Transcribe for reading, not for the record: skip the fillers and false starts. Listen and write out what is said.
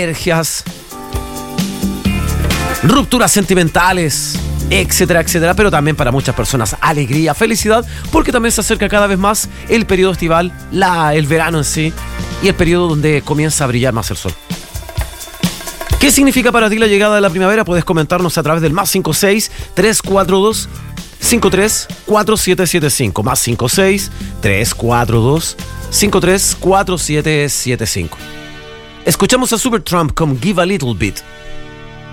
alergias, rupturas sentimentales, etcétera, etcétera, pero también para muchas personas alegría, felicidad, porque también se acerca cada vez más el periodo estival, el verano en sí, y el periodo donde comienza a brillar más el sol. ¿Qué significa para ti la llegada de la primavera? Puedes comentarnos a través del +56 342 53 4775, +56 342 53 4775. Escuchamos a Supertramp con Give a Little Bit.